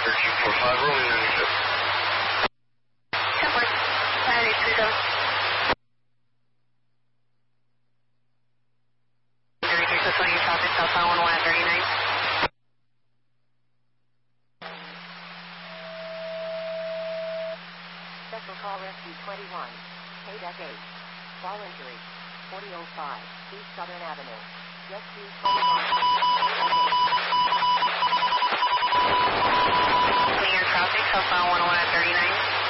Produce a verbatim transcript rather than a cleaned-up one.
thirteen four five, rolling ninety-seven. ten four, nine eight three seven. thirty-three, so twenty traffic, southbound one one at thirty-nine. Special call rescue twenty-one, K eight, fall injury, forty oh five, East Southern Avenue, rescue twenty-one, Clear traffic, southbound one one at thirty-nine.